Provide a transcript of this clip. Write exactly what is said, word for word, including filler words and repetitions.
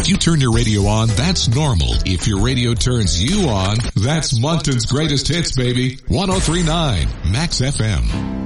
you turn your radio on, that's normal. If your radio turns you on, that's Moncton's greatest hits, baby. one oh three point nine Max F M.